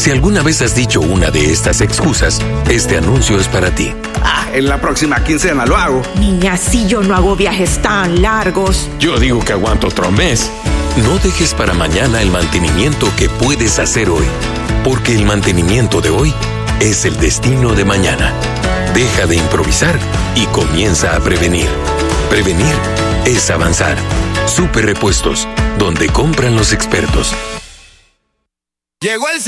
Si alguna vez has dicho una de estas excusas, este anuncio es para ti. En la próxima quincena lo hago. Niña, si yo no hago viajes tan largos. Yo digo que aguanto otro mes. No dejes para mañana el mantenimiento que puedes hacer hoy, porque el mantenimiento de hoy es el destino de mañana. Deja de improvisar y comienza a prevenir. Prevenir es avanzar. Super Repuestos, donde compran los expertos. Llegó el